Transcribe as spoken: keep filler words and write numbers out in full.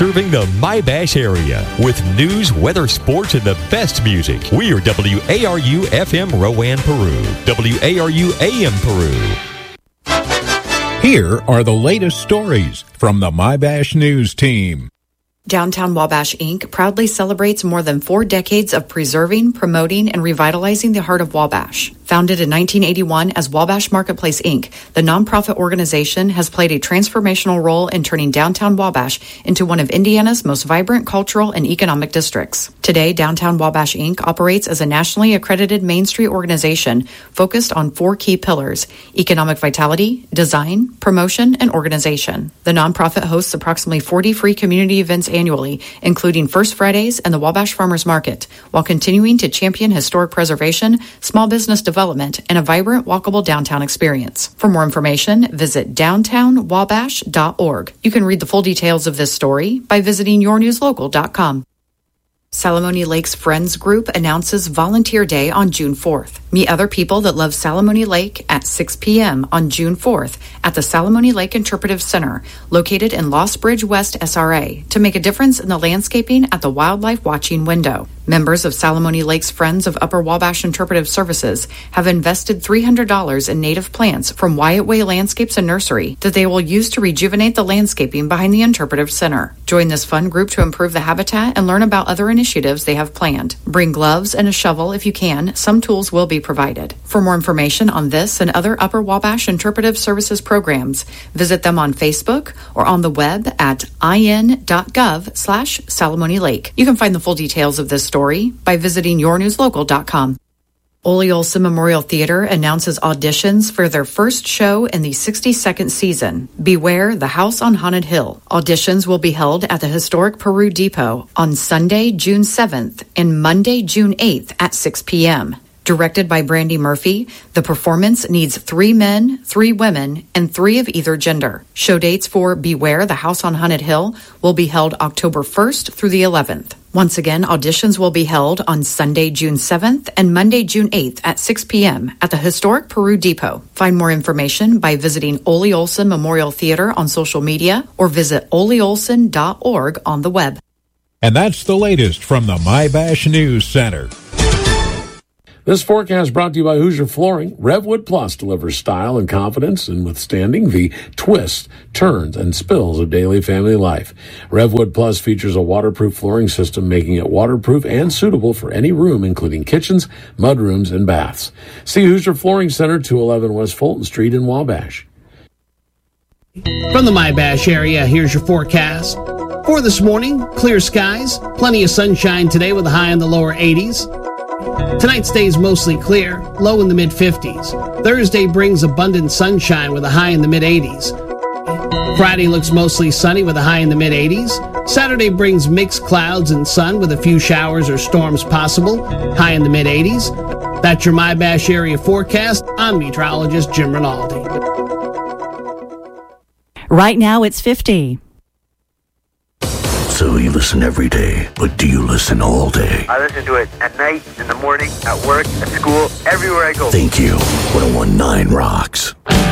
serving the My-Bash area with news, weather, sports, and the best music. We are W A R U F M Rowan, Peru. W A R U A M Peru. Here are the latest stories from the My-Bash News team. Downtown Wabash Incorporated proudly celebrates more than four decades of preserving, promoting, and revitalizing the heart of Wabash. Founded in nineteen eighty-one as Wabash Marketplace Incorporated, the nonprofit organization has played a transformational role in turning downtown Wabash into one of Indiana's most vibrant cultural and economic districts. Today, Downtown Wabash Incorporated operates as a nationally accredited Main Street organization focused on four key pillars: economic vitality, design, promotion, and organization. The nonprofit hosts approximately forty free community events annually, including First Fridays and the Wabash Farmers Market, while continuing to champion historic preservation, small business development, and a vibrant, walkable downtown experience. For more information, visit downtown wabash dot org. You can read the full details of this story by visiting your news local dot com. Salamone Lake's Friends Group announces Volunteer Day on June fourth. Meet other people that love Salamone Lake at six p.m. on June fourth at the Salamone Lake Interpretive Center, located in Lost Bridge West S R A, to make a difference in the landscaping at the wildlife watching window. Members of Salamone Lake's Friends of Upper Wabash Interpretive Services have invested three hundred dollars in native plants from Wyatt Way Landscapes and Nursery that they will use to rejuvenate the landscaping behind the Interpretive Center. Join this fun group to improve the habitat and learn about other initiatives they have planned. Bring gloves and a shovel if you can. Some tools will be provided. For more information on this and other Upper Wabash Interpretive Services programs, visit them on Facebook or on the web at in.gov slash Salamone Lake. You can find the full details of this story by visiting your news local dot com. Ole Olson Memorial Theater announces auditions for their first show in the sixty-second season, Beware the House on Haunted Hill. Auditions will be held at the historic Peru Depot on Sunday, June seventh and Monday, June eighth at six p.m. Directed by Brandy Murphy, the performance needs three men, three women, and three of either gender. Show dates for Beware the House on Haunted Hill will be held October first through the eleventh. Once again, auditions will be held on Sunday, June seventh and Monday, June eighth at six p.m. at the historic Peru Depot. Find more information by visiting Ole Olson Memorial Theater on social media or visit ole olson dot org on the web. And that's the latest from the My-Bash News Center. This forecast brought to you by Hoosier Flooring. Revwood Plus delivers style and confidence in withstanding the twists, turns, and spills of daily family life. Revwood Plus features a waterproof flooring system, making it waterproof and suitable for any room, including kitchens, mudrooms, and baths. See Hoosier Flooring Center, two eleven West Fulton Street in Wabash. From the My-Bash area, here's your forecast. For this morning, clear skies, plenty of sunshine today with a high in the lower eighties. Tonight stays mostly clear, low in the mid-fifties. Thursday brings abundant sunshine with a high in the mid-eighties. Friday looks mostly sunny with a high in the mid-eighties. Saturday brings mixed clouds and sun with a few showers or storms possible, high in the mid-eighties. That's your My-Bash area forecast. I'm meteorologist Jim Rinaldi. Right now it's fifty. So you listen every day, but do you listen all day? I listen to it at night, in the morning, at work, at school, everywhere I go. Thank you. one oh one point nine rocks.